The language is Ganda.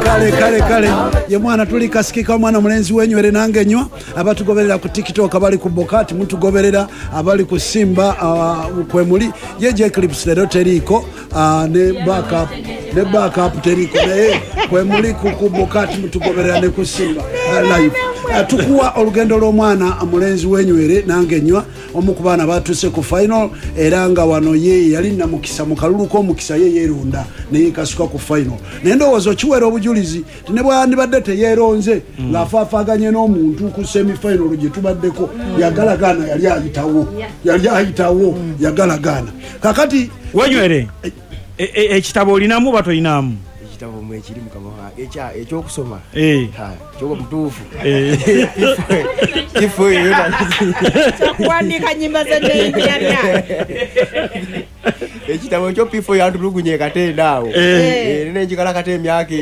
kale ye mwana tuli kasikika mwana mulenzi wenywere nange nywa abatugoberera ku TikTok abali ku Bokati mutugoberera abali ku Simba kwemuli yeje clips lero teriko ne backup teriko naye kwemuli ku Bokati mutugoberera ne ku Simba live tukuwa olugendo lw'omwana mulenzi wenywere nange nywa omukubana batuse ku final era nga wano ye yali na mukisa mukalulu ko mukisa ye yerunda ne kasuka ku final nendowozo kiwera obujulizi tinebwa ndibadde teyeronze ngafafaganye n'omuntu ku semi final gye tubaddeko yagalagana yali ayitawo yagalagana kakati wenywere ekitabo olinamu batoyinamu ekitabo mwe kiri mukamaha ekyokusoma kyoko mutuufu kifo kuandika nyimba za Nigeria ekitabo kyo pifo yandulugunye katenda awo nene njikala kate myake